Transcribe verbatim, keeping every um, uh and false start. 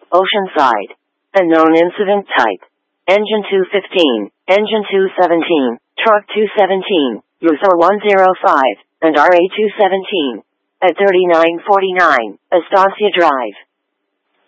Oceanside. Unknown incident type. Engine two fifteen, Engine two seventeen, Truck two seventeen, U S O one oh five, and R A two seventeen. At thirty-nine forty-nine, Estancia Drive.